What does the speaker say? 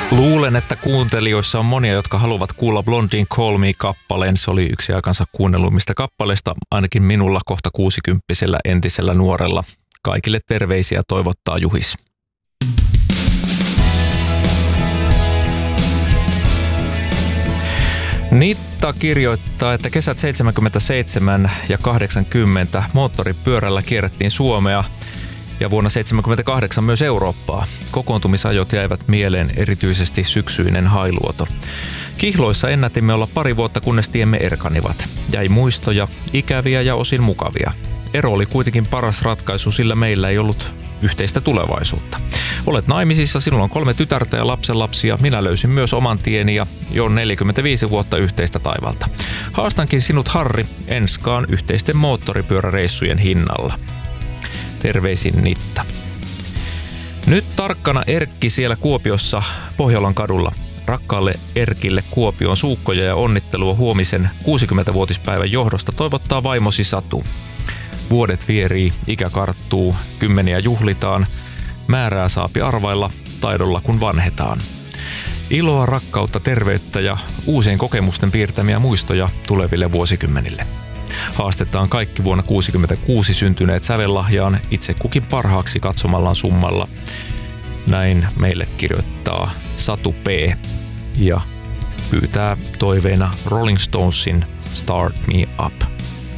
Luulen, että kuuntelijoissa on monia, jotka haluavat kuulla Blondin Call Me-kappaleen. Se oli yksi aikansa kuunnelluimmista kappaleista, ainakin minulla kohta 60-vuotiaalla entisellä nuorella. Kaikille terveisiä toivottaa Juhis. Nitta kirjoittaa, että kesät 77 ja 80 moottoripyörällä kierrettiin Suomea ja vuonna 78 myös Eurooppaa. Kokoontumisajot jäivät mieleen erityisesti syksyinen Hailuoto. Kihloissa ennätimme olla pari vuotta, kunnes tiemme erkanivat. Jäi muistoja, ikäviä ja osin mukavia. Ero oli kuitenkin paras ratkaisu, sillä meillä ei ollut yhteistä tulevaisuutta. Olet naimisissa, sinulla on 3 tytärtä ja lapsenlapsia. Minä löysin myös oman tieni ja jo 45 vuotta yhteistä taivalta. Haastankin sinut, Harri, enskaan yhteisten moottoripyöräreissujen hinnalla. Terveisin Nitta. Nyt tarkkana Erkki siellä Kuopiossa Pohjolan kadulla. Rakkaalle Erkille Kuopioon suukkoja ja onnittelua huomisen 60-vuotispäivän johdosta toivottaa vaimosi Satu. Vuodet vierii, ikä karttuu, kymmeniä juhlitaan, määrää saapi arvailla taidolla kun vanhetaan. Iloa, rakkautta, terveyttä ja uusien kokemusten piirtämiä muistoja tuleville vuosikymmenille. Haastetaan kaikki vuonna 1966 syntyneet sävellahjaan itse kukin parhaaksi katsomallaan summalla. Näin meille kirjoittaa Satu P. ja pyytää toiveena Rolling Stonesin Start Me Up.